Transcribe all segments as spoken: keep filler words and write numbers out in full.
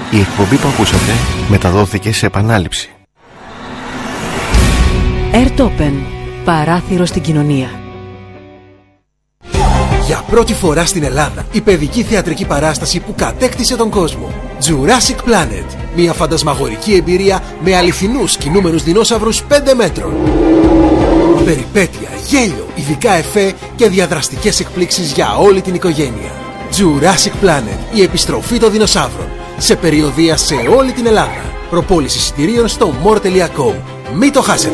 Η εκπομπή που ακούσατε μεταδόθηκε σε επανάληψη. Airtopen, παράθυρο στην κοινωνία. Για πρώτη φορά στην Ελλάδα, η παιδική θεατρική παράσταση που κατέκτησε τον κόσμο. Jurassic Planet. Μια φαντασμαγορική εμπειρία με αληθινούς κινούμενους δεινόσαυρους πέντε μέτρων. Περιπέτεια, γέλιο, ειδικά εφέ και διαδραστικές εκπλήξεις για όλη την οικογένεια. Jurassic Planet. Η επιστροφή των δεινοσαύρων. Σε περιοδεία σε όλη την Ελλάδα. Προπόληση εισιτηρίων στο more τελεία com. Μην το χάσετε.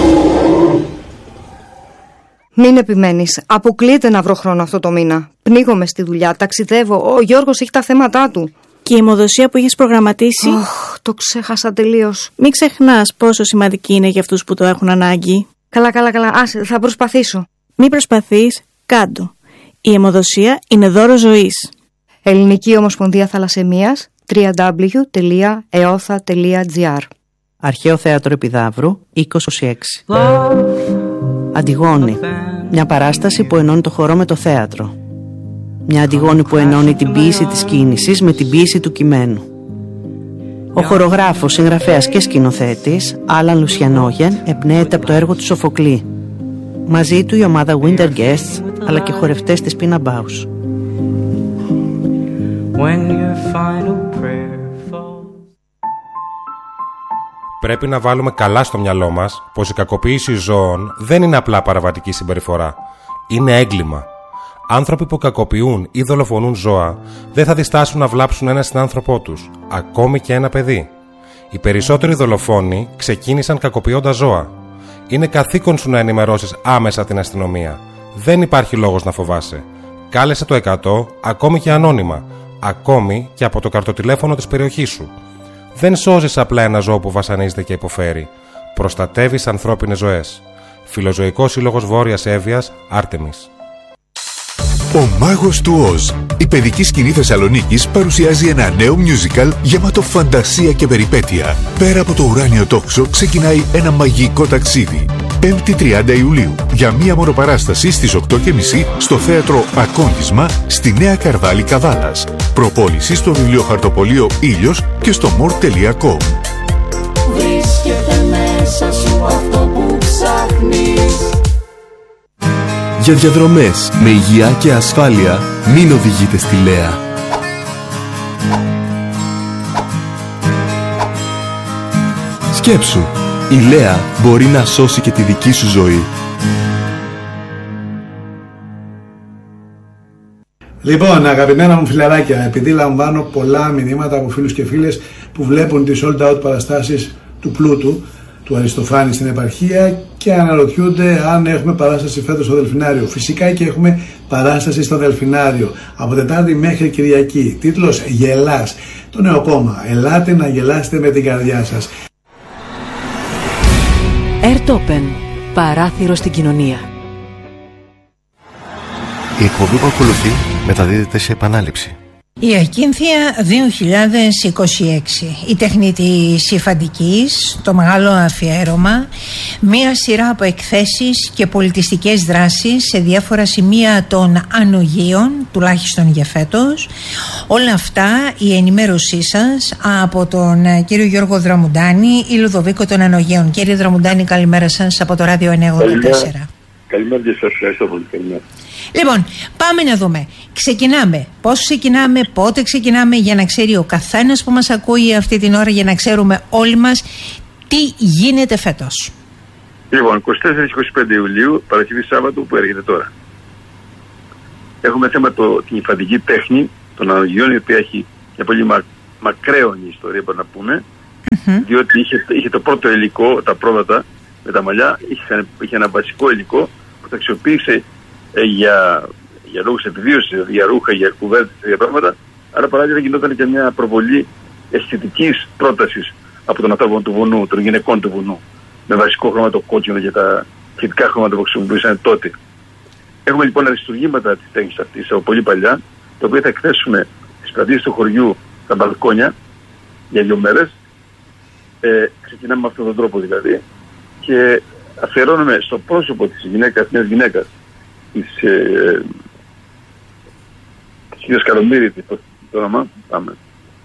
Μην επιμένεις. Αποκλείεται να βρω χρόνο αυτό το μήνα. Πνίγομαι στη δουλειά, ταξιδεύω. Ο Γιώργος έχει τα θέματα του. Και η αιμοδοσία που έχεις προγραμματίσει. Οχ, το ξέχασα τελείως. Μην ξεχνάς πόσο σημαντική είναι για αυτούς που το έχουν ανάγκη. Καλά, καλά, καλά. Άσε, θα προσπαθήσω. Μην προσπαθείς, κάντο. Η αιμοδοσία είναι δώρο ζωής. Ελληνική Ομοσπονδία Θαλασσαιμίας, double-u double-u double-u τελεία εόθα τελεία τζι άρ. Αρχαίο Θέατρο Επιδαύρου, είκοσι έξι. Αντιγόνη. Μια παράσταση που ενώνει το χορό με το θέατρο. Μια Αντιγόνη που ενώνει την ποίηση της κίνησης με την ποίηση του κειμένου. Ο χορογράφος, συγγραφέας και σκηνοθέτης Άλαν Λουσιανόγεν εμπνέεται από το έργο του Σοφοκλή. Μαζί του η ομάδα Winter Guests αλλά και χορευτές της Pina Bausch. Πρέπει να βάλουμε καλά στο μυαλό μας πως η κακοποίηση ζώων δεν είναι απλά παραβατική συμπεριφορά. Είναι έγκλημα. Άνθρωποι που κακοποιούν ή δολοφονούν ζώα δεν θα διστάσουν να βλάψουν ένα συνάνθρωπό τους, ακόμη και ένα παιδί. Οι περισσότεροι δολοφόνοι ξεκίνησαν κακοποιώντας ζώα. Είναι καθήκον σου να ενημερώσεις άμεσα την αστυνομία. Δεν υπάρχει λόγος να φοβάσαι. Κάλεσε το εκατό, ακόμη και ανώνυμα, ακόμη και από το καρτοτηλέφωνο της περιοχής σου. Δεν σώζεις απλά ένα ζώο που βασανίζεται και υποφέρει. Προστατεύεις ανθρώπινες ζωές. Φιλοζωικός Σύλλογος Βόρειας Εύβοιας, Άρτεμις. Ο Μάγος του Οζ, η παιδική σκηνή Θεσσαλονίκης, παρουσιάζει ένα νέο musical γεμάτο φαντασία και περιπέτεια. Πέρα από το ουράνιο τόξο ξεκινάει ένα μαγικό ταξίδι. πέμπτη τριάντα Ιουλίου, για μία μονοπαράσταση στις οκτώ και μισή στο θέατρο Ακόντισμα στη Νέα Καρδάλη Καβάλας. Προπόληση στο βιβλιοχαρτοπωλείο Ήλιος και στο more τελεία com. Βρίσκεται μέσα σου αυτό που ψάχνεις. Για διαδρομές με υγεία και ασφάλεια, μην οδηγείτε στη Λέα. Σκέψου, η Λέα μπορεί να σώσει και τη δική σου ζωή. Λοιπόν, αγαπημένα μου φιλαράκια, επειδή λαμβάνω πολλά μηνύματα από φίλους και φίλες που βλέπουν τις sold out παραστάσεις του Πλούτου, του Αριστοφάνη στην επαρχία και αναρωτιούνται αν έχουμε παράσταση φέτος στο Δελφινάριο. Φυσικά και έχουμε παράσταση στο Δελφινάριο από Τετάρτη μέχρι Κυριακή. Τίτλος «Γελάς». Το νέο κόμμα. Ελάτε να γελάσετε με την καρδιά σας. Airtopen, παράθυρο στην κοινωνία. Η εκπομπή που ακολουθεί μεταδίδεται σε επανάληψη. Η Ακίνθια δύο χιλιάδες είκοσι έξι, η τεχνητή υφαντικής, το μεγάλο αφιέρωμα, μία σειρά από εκθέσεις και πολιτιστικές δράσεις σε διάφορα σημεία των Ανογείων, τουλάχιστον για φέτος. Όλα αυτά η ενημέρωσή σας από τον κύριο Γιώργο Δραμουντάνη, η Λουδοβίκο των Ανογείων. Κύριε Δραμουντάνη, καλημέρα σας από το Ράδιο εννιακόσια ογδόντα τέσσερα. Καλημέρα και σας ευχαριστώ πολύ. Καλημέρα. Λοιπόν, πάμε να δούμε. Ξεκινάμε. Πώς ξεκινάμε, πότε ξεκινάμε, για να ξέρει ο καθένας που μας ακούει αυτή την ώρα, για να ξέρουμε όλοι μας τι γίνεται φέτος. Λοιπόν, είκοσι τέσσερα και είκοσι πέντε Ιουλίου, Παρασκευή Σάββατο που έρχεται τώρα. Έχουμε θέμα το, την υφαντική τέχνη των Ανογείων, η οποία έχει μια πολύ μα, μακραίωνη ιστορία, μπορούμε να πούμε, mm-hmm. διότι είχε, είχε το πρώτο υλικό, τα πρόβατα με τα μαλλιά, είχε, είχε ένα βασικό υλικό που τα αξιοποίησε ε, για, για λόγους επιβίωσης, για ρούχα, για κουβέρτες, για πράγματα. Άρα παράλληλα γινόταν και μια προβολή αισθητικής πρότασης από τον ανθρώπο του βουνού, των γυναικών του βουνού, με βασικό χρώμα το κόκκινο και τα φυτικά χρώματα που χρησιμοποιούσαν τότε. Έχουμε λοιπόν αριστουργήματα της τέχνης αυτής από πολύ παλιά, τα οποία θα εκθέσουμε στις πλατείες του χωριού, στα μπαλκόνια, για δύο μέρες. Ε, ξεκινάμε με αυτόν τον τρόπο δηλαδή και αφιερώνουμε στο πρόσωπο της γυναίκας, μιας γυναίκας, της ε, κυρίας Καλομύρη, το όνομα, πάμε.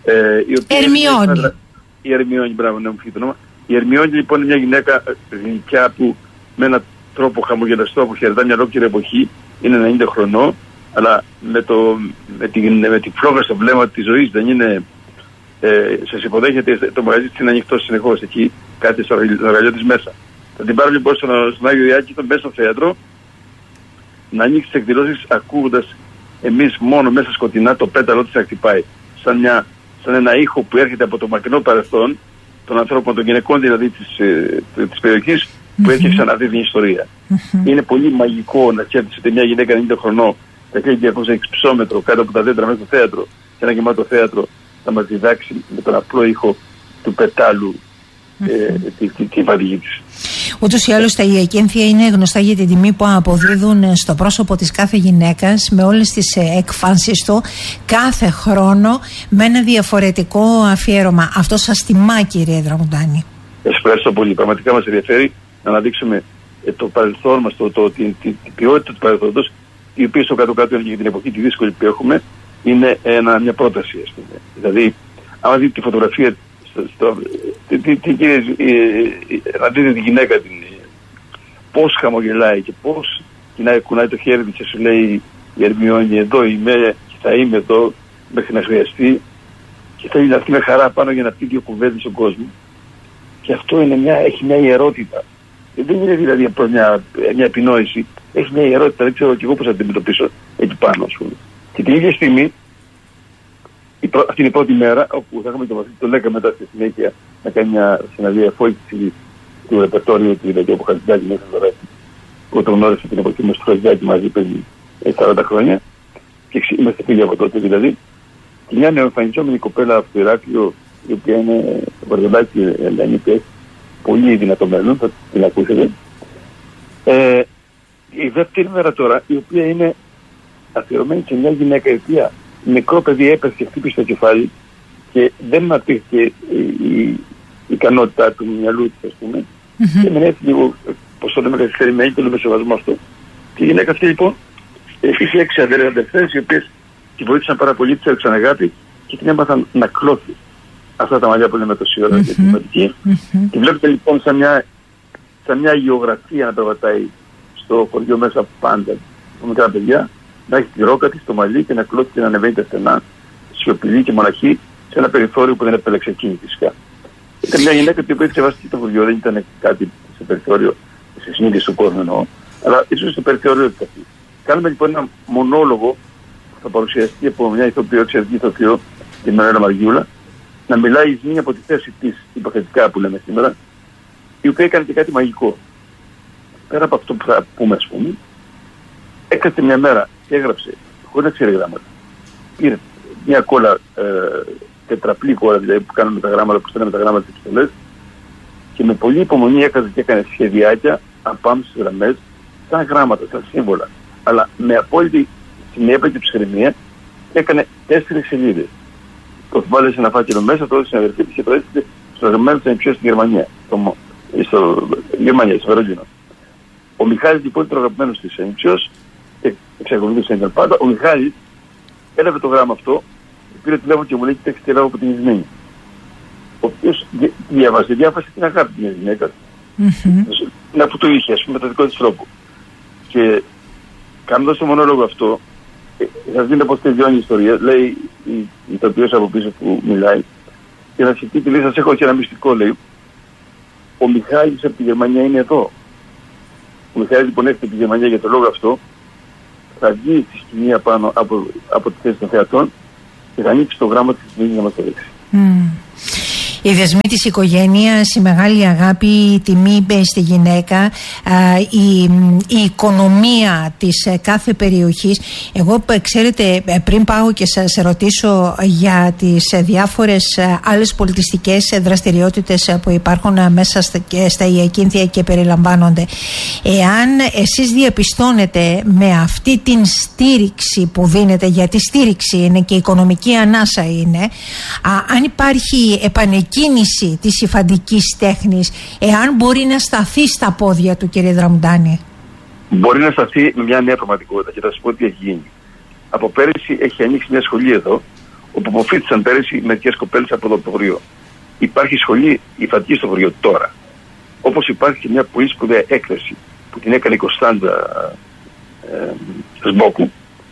Ε, η οποία Ερμιόνη. Είναι, η Ερμιόνη, μπράβο, ναι, μου φύγει το όνομα. Η Ερμιόνη λοιπόν είναι μια γυναίκα γλυκιά που με έναν τρόπο χαμογελαστό αποχαιρετά μια ολόκληρη εποχή, είναι ενενήντα χρονών, αλλά με, το, με, τη, με τη φλόγα στο βλέμμα της ζωής, δεν είναι. Ε, σας υποδέχεται, το μαγαζί της είναι ανοιχτό συνεχώς, εκεί κάτι στο αργαλιό της μέσα. Θα την πάρω λοιπόν στον, στον Άγιο Ιάκη, μέσα στο θέατρο, να ανοίξει τις εκδηλώσεις ακούγοντας εμείς μόνο μέσα σκοτεινά το πέταλό της να χτυπάει. Σαν, μια, σαν ένα ήχο που έρχεται από το μακρινό παρελθόν των ανθρώπων, των γυναικών δηλαδή της, ε, της περιοχής, που έχει ξαναδεί την ιστορία. Mm-hmm. Είναι πολύ μαγικό να ξέρεις ότι μια γυναίκα ενενήντα χρονών, τα χίλια διακόσια εξυψόμετρο κάτω από τα δέντρα μέσα στο θέατρο, σε ένα γεμάτο θέατρο, θα μας διδάξει με τον απλό ήχο του πετάλου mm-hmm. ε, τη, τη, τη βαδική της. Ούτως ή άλλως τα Ιακίνθια είναι γνωστά για την τιμή που αποδίδουν στο πρόσωπο της κάθε γυναίκας με όλες τις εκφάνσεις του κάθε χρόνο με ένα διαφορετικό αφιέρωμα. Αυτό σας τιμά, κύριε Δραμουντάνη? Σας ευχαριστώ πολύ. Πραγματικά μας ενδιαφέρει να αναδείξουμε το παρελθόν μας, το, το, την, την, την ποιότητα του παρελθόντος, η οποία στο κάτω-κάτω για την εποχή τη δύσκολη που έχουμε είναι ένα, μια πρόταση, ας πούμε. Δηλαδή, άμα δείτε τη φωτογραφία, στο, στο, τι, τι, τι, ε, ε, να δείτε τη γυναίκα την, πώς χαμογελάει και πώς κουνάει, κουνάει το χέρι της και σου λέει η Ερμιόνη, εδώ είμαι και θα είμαι εδώ μέχρι να χρειαστεί, και θέλει να έρθει με χαρά πάνω για να πει δύο κουβέντες στον κόσμο. Και αυτό είναι μια, έχει μια ιερότητα. Δεν είναι δηλαδή απλώς μια, μια επινόηση. Έχει μια ιερότητα, δεν ξέρω και εγώ πώς θα την αντιμετωπίσω εκεί πάνω, ας πούμε. Και την ίδια στιγμή, η πρω... αυτή είναι η πρώτη μέρα όπου θα έχουμε το μαθήτη τον Λέκα μετά στη συνέχεια να κάνει μια συναντία φώτιση του ρεπερτόριου του Ιδαγιώπου Χατζηδάκη μέσα στο Ρέστη, που τον γνώρισε την εποχή με στο Χατζηδάκη μαζί πριν σαράντα χρόνια, και είμαστε φίλοι από τότε δηλαδή. Και μια νεοεμφανιζόμενη κοπέλα από το Ηράκλειο, η οποία είναι το Βαρδολάκι Ελένη, που έχει πολύ δυνατό μέλλον, θα την ακούσετε. Ε, η δεύτερη μέρα τώρα, η οποία είναι αφιερωμένη σε μια γυναίκα, η οποία μικρό παιδί έπεσε και χτύπησε στο κεφάλι και δεν απήχε η, η, η ικανότητά του μυαλού της, ας πούμε. Mm-hmm. Και με έτσι λίγο, πώς το λέμε, καθυστερημένη, το λέμε σεβασμό αυτό. Και η γυναίκα αυτή λοιπόν είχε έξι αδερφές, οι οποίες τη βοήθησαν πάρα πολύ, της έδειξαν αγάπη και την έμαθαν να κλώθει αυτά τα μαλλιά που λέμε τόση ώρα και τη σημαντική. Τη βλέπετε λοιπόν σαν μια, σαν μια γεωγραφία να περπατάει στο χωριό μέσα πάντα από μικρά παιδιά, να έχει τη ρόκα της, το μαλλί και να κλώθει και να ανεβαίνει τα στενά, σιωπηλή και μοναχή, σε ένα περιθώριο που δεν επέλεξε εκείνη φυσικά. Ήταν μια γυναίκα που είχε σεβαστεί το χωριό, δεν ήταν κάτι σε περιθώριο, σε συνείδηση του κόσμου εννοώ, αλλά ίσως στο περιθώριο της αυτή. Κάνουμε λοιπόν ένα μονόλογο που θα παρουσιαστεί από μια ηθοποιό, εξαιρετική ηθοποιό, την Μαρία Μαργιούλα, να μιλάει εις μία από τη θέση της, υποθετικά που λέμε σήμερα, η οποία έκανε και κάτι μαγικό. Πέρα από αυτό που θα πούμε, ας πούμε, έκατσε μια μέρα και έγραψε, χωρίς να ξέρει γράμματα. Πήρε μια κόλλα, ε, τετραπλή κόλλα, δηλαδή που κάνουμε τα γράμματα, που στέλνουμε τα γράμματα της επιστολές, και με πολλή υπομονή έκατσε και έκανε σχεδιάκια απάνω στις γραμμές, σαν γράμματα, σαν σύμβολα. Αλλά με απόλυτη συνέπεια και ψυχραιμία έκανε τέσσερις σελίδες. Το βάλε σε ένα φάκελο μέσα, το έδωσε στην αδερφή της και το έστειλε στο γραμμένο της Ανιψιός στην Γερμανία. Στο, στο Γερμανία, στο Βερολίνο. Ο Μιχάλης λοιπόν ήταν ο αγαπημένος της Ανιψιός, εξακολουθούσε να ήταν πάντα. Ο Μιχάλης έλαβε το γράμμα αυτό, πήρε τηλέφωνο και μου λέει: κοιτάξτε, τι έλαβα από την Ισμήνη. Ο οποίος διάβασε, διάβασε την αγάπη της γυναίκας. Mm-hmm. Να που το είχε, ας πούμε, με το δικό της τρόπο. Και κάνοντας το μονόλογο αυτό, θα δείτε πώς τελειώνει η ιστορία. Λέει η ηθοποιός από πίσω που μιλάει, και θα σκεφτεί και λέει: σας έχω και ένα μυστικό, λέει. Ο Μιχάλης από τη Γερμανία είναι εδώ. Ο Μιχάλης λοιπόν έρχεται από τη Γερμανία για το λόγο αυτό, θα βγει στη σκηνή απάνω από, από τη θέση των θεατών και θα ανοίξει το γράμμα της Ισμήνης να μας το δείξει. Mm. Οι δεσμοί της οικογένειας, η μεγάλη αγάπη, η τιμή στη γυναίκα, η, η οικονομία της κάθε περιοχής. Εγώ, ξέρετε, πριν πάω και σας ρωτήσω για τις διάφορες άλλες πολιτιστικές δραστηριότητες που υπάρχουν μέσα στα, στα Ιακίνθια και περιλαμβάνονται, εάν εσείς διαπιστώνετε με αυτή την στήριξη που δίνετε, γιατί στήριξη είναι και οικονομική ανάσα είναι, α, αν υπάρχει επανεκκίνηση κίνηση της υφαντικής τέχνης, εάν μπορεί να σταθεί στα πόδια του, κύριε Δραμουντάνη? Μπορεί να σταθεί με μια νέα πραγματικότητα και θα σας πω τι έχει γίνει. Από πέρυσι έχει ανοίξει μια σχολή εδώ, όπου αποφύτησαν πέρυσι μερικές κοπέλες από το χωριό. Υπάρχει σχολή υφαντική στο χωριό τώρα. Όπως υπάρχει και μια πολύ σπουδαία έκθεση που την έκανε η Κωνσταντζα ε, Σμπόκου,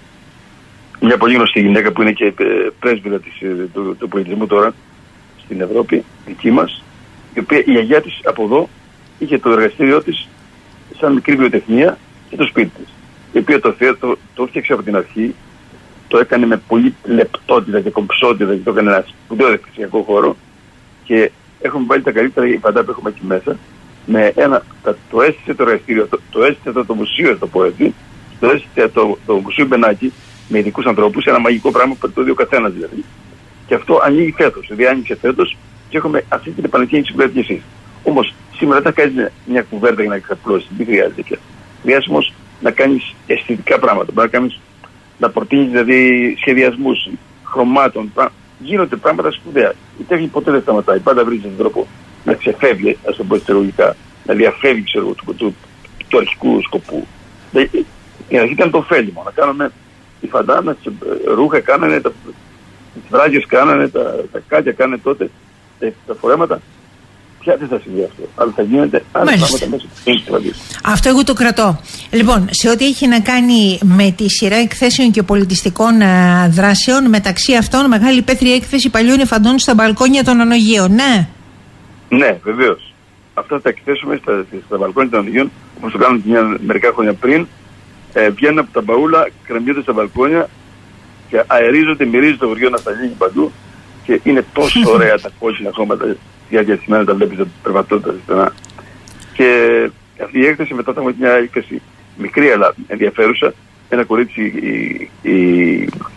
μια πολύ γνωστή γυναίκα που είναι και πρέσβυρα της, του, του πολιτισμού τώρα στην Ευρώπη, δική μας, η οποία η γιαγιά της από εδώ είχε το εργαστήριό της σαν μικρή βιοτεχνία και το σπίτι της, η οποία το, το, το, το έφτιαξε από την αρχή, το έκανε με πολύ λεπτότητα και κομψότητα και το έκανε ένα σπουδαίο εκκλησιακό χώρο και έχουμε βάλει τα καλύτερα υφαντά που έχουμε εκεί μέσα, με ένα, το έστησε το εργαστήριο, το, το έστησε το, το μουσείο, το πω έτσι, το έστησε το, το μουσείο Μπενάκη με ειδικούς ανθρώπους, ένα μαγικό πράγμα που το δει ο καθένας δηλαδή. Και αυτό ανοίγει φέτος, δηλαδή άνοιξε φέτος και έχουμε αυτή την επανεκκίνηση που λέτε εσείς. Όμως σήμερα δεν θα κάνεις μια κουβέρτα για να εξαπλώσεις, δεν χρειάζεται πια. Χρειάζεται όμως να κάνεις αισθητικά πράγματα, μπορεί να, κάνεις, να προτείνεις δηλαδή σχεδιασμούς, χρωμάτων, πρά... γίνονται πράγματα σπουδαία. Η τέχνη ποτέ δεν σταματάει, πάντα βρίσκει τον τρόπο να ξεφεύγει, ας το πω εισαγωγικά, να διαφεύγει ξέρω, του, του, του, του αρχικού σκοπού. Δηλαδή, η αρχή ήταν το ωφέλιμο, να κάνουμε οι φαντάνα, ρούχα κάνανε, τα, τις βράγες κάνανε, τα, τα κάτια κάνανε τότε, τα, τα φορέματα. Πια δεν θα συμβεί αυτό, αλλά θα γίνεται άλλα πράγματα μέσα στην tradition. Αυτό εγώ το κρατώ. Λοιπόν, σε ό,τι έχει να κάνει με τη σειρά εκθέσεων και πολιτιστικών α, δράσεων, μεταξύ αυτών μεγάλη υπαίθρια έκθεση παλιών υφαντών στα μπαλκόνια των Ανογείων, ναι. Ναι, βεβαίως. Αυτά θα τα εκθέσουμε στα, στα μπαλκόνια των Ανογείων, όπως το κάνουμε μια, μερικά χρόνια πριν. Ε, βγαίνουν από τα μπαούλα, κρεμιούνται στα μπαλκόνια και αερίζονται, μυρίζει το χωριό να στα λύγει παντού και είναι τόσο ωραία τα κόκκινα χώματα διάρκεια της ημέρας, τα βλέπεις τα περπατώντας στενά. Και αυτή η έκθεση μετά θα έχουμε μια έκθεση μικρή αλλά ενδιαφέρουσα, ένα κορίτσι η, η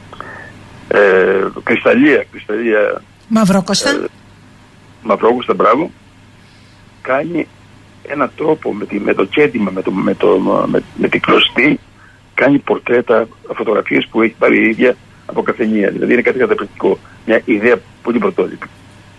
ε, Κρυσταλλία, Κρυσταλλία Μαυρόκοστα ε, Μαυρόκοστα, μπράβο, κάνει έναν τρόπο με, τη, με το κέντημα, με, το, με, το, με, με την κλωστή, κάνει πορτρέτα, φωτογραφίες που έχει πάρει η ίδια από καφενεία. Δηλαδή είναι κάτι καταπληκτικό. Μια ιδέα πολύ πρωτότυπη.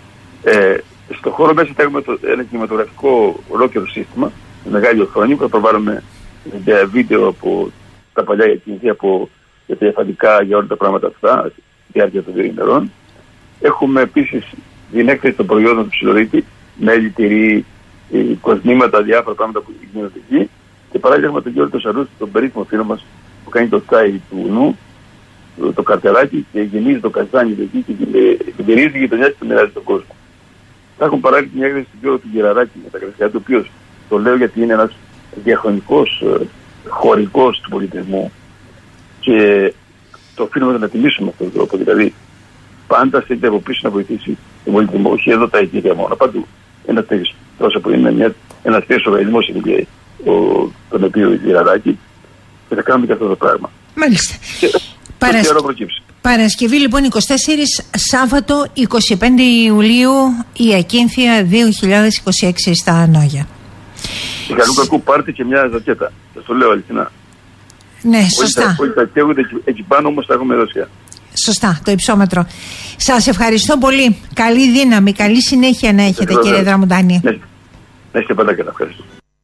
Ε, στο χώρο μέσα θα έχουμε το, ένα κινηματογραφικό ολόκληρο σύστημα, με μεγάλη οθόνη που θα προβάλλουμε βίντεο από τα παλιά εκκίνηση, από για τα εφαντικά, για όλα τα πράγματα αυτά, στη διάρκεια των δύο ημερών. Έχουμε επίσης την έκθεση των προϊόντων του Ψιλορίτη, μέλι, τυρί, κοσμήματα, διάφορα πράγματα που γίνονται εκεί. Και παράλληλα έχουμε τον Γιώργο τον Σαρούστη, τον περίφημο φίλο μας που κάνει το τσάι του νου, το, το καρτελάκι και γεμίζει το καζάνι εκεί και γυρίζει τη γειτονιά και το μοιράζει στον κόσμο. Θα έχουν παράλληλα την έκθεση του Γιώργου του Γεραράκη με τα κρασιά του, ο οποίος το λέω γιατί είναι ένας διαχρονικός χωρικός του πολιτισμού και το οφείλουμε να τιμήσουμε αυτόν τον τρόπο. Δηλαδή, πάντα θέλετε από πίσω να βοηθήσει τον πολιτισμό, όχι εδώ τα αιτήρια μόνο, παντού. Ένα τέτοιο πρόσωπο είναι μια, ένας τέτοιος οργανισμός είναι τον οποίο η Γεραράκη και θα κάνουμε και αυτό το πράγμα. Μάλιστα. Και, Παρασ... Παρασκευή λοιπόν εικοστή τέσσερις, Σάββατο εικοστή πέμπτη Ιουλίου, η Ακίνθια δύο χιλιάδες είκοσι έξι στα Ανόγια. Η καλού κακού πάρτε και μια ζακέτα. Σας το λέω αληθινά. Ναι, σωστά. Όχι τα καίγονται εκεί πάνω, όμως τα έχουμε δώσει. Σωστά, το υψόμετρο. Σας ευχαριστώ πολύ. Καλή δύναμη, καλή συνέχεια να έχετε, κύριε βέβαια. Δραμουντάνη. Ναι, να είστε πάντα καλά. Ευχαριστώ.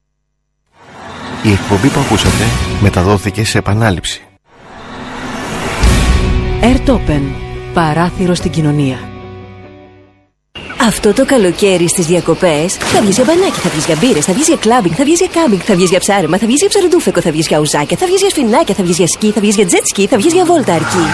Η εκπομπή που ακούσατε μεταδόθηκε σε επανάληψη. Airtopen. Παράθυρο στην κοινωνία. Αυτό το καλοκαίρι στις διακοπές θα βγεις για μπανάκι, θα βγεις για μπύρες, θα βγεις για κλάμπινγκ, θα βγεις για κάμπινγκ, θα βγεις για ψάρεμα, θα βγεις για ψαροντούφεκο, θα βγεις για ουζάκια, θα βγεις για σφινάκια, θα βγεις για σκι, θα βγεις για τζετ σκι, θα βγεις για βόλτα αρκή.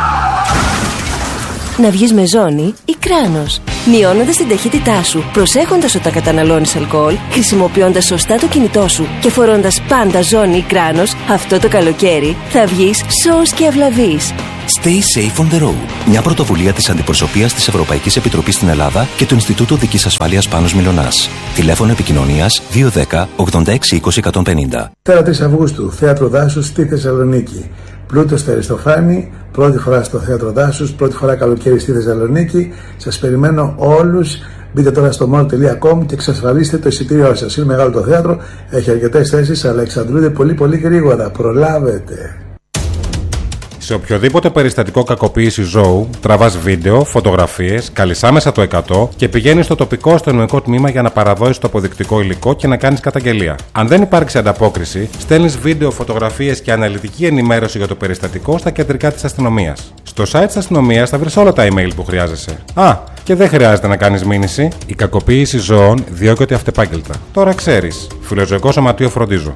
Να βγεις με ζώνη ή κράνος, μειώνοντας την ταχύτητά σου, προσέχοντας όταν καταναλώνεις αλκοόλ, χρησιμοποιώντας σωστά το κινητό σου και φορώντας πάντα ζώνη ή κράνος, αυτό το καλοκαίρι θα βγεις σώος και αυλαβής. Stay safe on the road. Μια πρωτοβουλία της Αντιπροσωπείας της Ευρωπαϊκής Επιτροπής στην Ελλάδα και του Ινστιτούτου Οδικής Ασφάλειας Πάνος Μιλωνάς. Τηλέφωνο επικοινωνίας δύο ένα μηδέν ογδόντα έξι είκοσι εκατόν πενήντα. τρεις Αυγούστου, Θέατρο Δάσους στη Θεσσαλονίκη. Πλούτος στο Αριστοφάνη, πρώτη φορά στο Θέατρο Δάσους, πρώτη φορά καλοκαίρι στη Θεσσαλονίκη. Σας περιμένω όλους. Μπείτε τώρα στο μόλ τελεία κομ και εξασφαλίστε το εισιτήριό σας. Είναι μεγάλο το θέατρο, έχει αρκετές θέσεις, αλλά εξαντλούνται πολύ πολύ γρήγορα. Προλάβετε. Σε οποιοδήποτε περιστατικό κακοποίησης ζώου, τραβάς βίντεο, φωτογραφίες, καλείς άμεσα το εκατό και πηγαίνεις στο τοπικό αστυνομικό τμήμα για να παραδώσεις το αποδεικτικό υλικό και να κάνεις καταγγελία. Αν δεν υπάρξει ανταπόκριση, στέλνεις βίντεο, φωτογραφίες και αναλυτική ενημέρωση για το περιστατικό στα κεντρικά της αστυνομίας. Στο site της αστυνομίας θα βρεις όλα τα email που χρειάζεσαι. Α, και δεν χρειάζεται να κάνεις μήνυση. Η κακοποίηση ζώων διώκεται αυτεπάγγελτα. Τώρα ξέρεις. Φιλοζωικό Σωματείο Φροντίζω.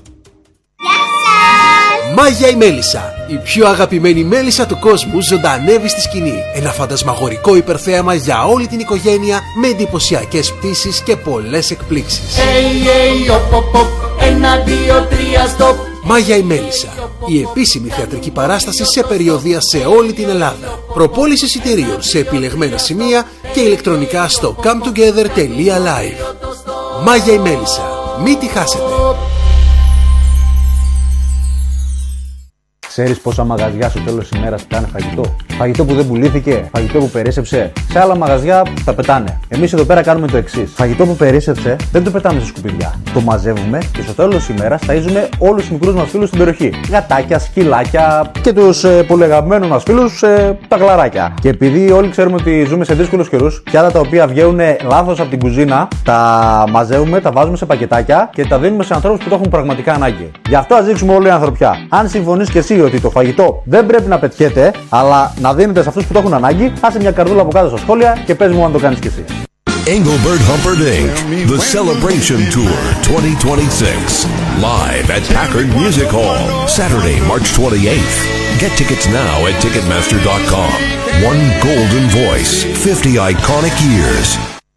Μάγια η Μέλισσα. Η πιο αγαπημένη μέλισσα του κόσμου ζωντανεύει στη σκηνή. Ένα φαντασμαγορικό υπερθέαμα για όλη την οικογένεια με εντυπωσιακές πτήσεις και πολλές εκπλήξεις. Hey, hey, op, op, op. Ένα, δύο, τρία, stop. Μάγια η Μέλισσα. Η επίσημη θεατρική παράσταση σε περιοδεία σε όλη την Ελλάδα. Προπόληση εισιτηρίων σε επιλεγμένα σημεία και ηλεκτρονικά στο come together τελεία live. Μάγια η Μέλισσα. Μην τη χάσετε. Ξέρεις πόσα μαγαζιά στο τέλος της ημέρας πετάνε φαγητό? Φαγητό που δεν πουλήθηκε, φαγητό που περίσσεψε. Σε άλλα μαγαζιά τα πετάνε. Εμείς εδώ πέρα κάνουμε το εξής. Φαγητό που περίσσεψε δεν το πετάμε σε σκουπιδιά. Το μαζεύουμε και στο τέλος της ημέρας ταΐζουμε όλους τους μικρούς μας φίλους στην περιοχή. Γατάκια, σκυλάκια και τους ε, πολύ αγαπημένους μας φίλους, ε, τα γλαράκια. Και επειδή όλοι ξέρουμε ότι ζούμε σε δύσκολους καιρούς, πιάτα τα οποία βγαίνουν λάθος από την κουζίνα, τα μαζεύουμε, τα βάζουμε σε πακετάκια και τα δίνουμε σε ανθρώπους που το έχουν πραγματικά ανάγκη. Γι' αυτό ας δείξουμε όλη η ανθρωπιά. Αν συμφωνείς και εσύ ότι το φαγητό δεν πρέπει να πετιέται, αλλά να δίνεται σε αυτούς που το έχουν ανάγκη, άσε μια καρδούλα από κάτω στα σχόλια και πες μου αν το κάνεις κι εσύ. Engelbert Humperdinck, The Celebration Tour twenty twenty-six, live at Packard Music Hall, Saturday, March twenty-eighth. Get tickets now at ticketmaster dot com. One golden voice, fifty iconic years.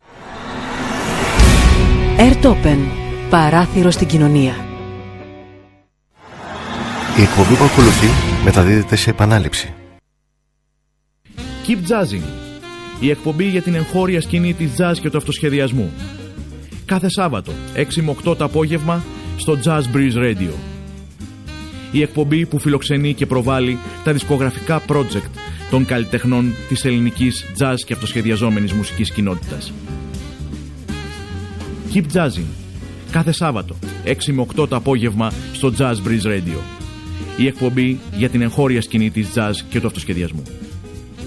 Airtopen, παράθυρο στην κοινωνία. Η εκπομπή που ακολουθεί μεταδίδεται σε επανάληψη. Keep Jazzing, η εκπομπή για την εγχώρια σκηνή της jazz και του αυτοσχεδιασμού. Κάθε Σάββατο, έξι με οκτώ το απόγευμα, στο Jazz Breeze Radio. Η εκπομπή που φιλοξενεί και προβάλλει τα δισκογραφικά project των καλλιτεχνών της ελληνικής jazz και αυτοσχεδιαζόμενης μουσικής κοινότητας. Keep Jazzing, κάθε Σάββατο, έξι με οκτώ το απόγευμα, στο Jazz Breeze Radio. Η εκπομπή για την εγχώρια σκηνή της jazz και του αυτοσχεδιασμού.